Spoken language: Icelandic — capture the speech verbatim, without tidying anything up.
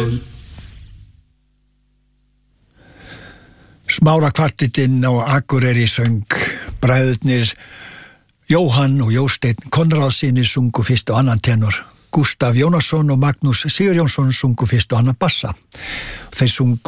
daginn. Smára kvartettinn á Akureyri söng bræðurnir Jóhann og Jósteinn Konráðssyni sungu fyrst og annan tenor. Gústaf Jónasson og Magnús Sigurjónsson sungu fyrst og annan bassa. Þeir sungu